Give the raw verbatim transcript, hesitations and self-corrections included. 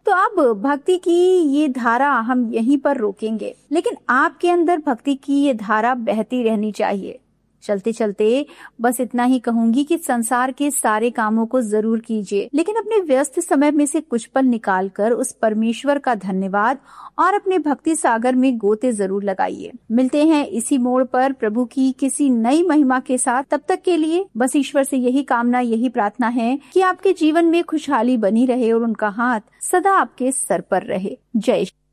तो अब भक्ति की ये धारा हम यहीं पर रोकेंगे, लेकिन आपके अंदर भक्ति की ये धारा बहती रहनी चाहिए। चलते चलते बस इतना ही कहूंगी कि संसार के सारे कामों को जरूर कीजिए, लेकिन अपने व्यस्त समय में से कुछ पल निकालकर उस परमेश्वर का धन्यवाद और अपने भक्ति सागर में गोते जरूर लगाइए। मिलते हैं इसी मोड़ पर प्रभु की किसी नई महिमा के साथ। तब तक के लिए बस ईश्वर से यही कामना, यही प्रार्थना है कि आपके जीवन में खुशहाली बनी रहे और उनका हाथ सदा आपके सर पर रहे। जय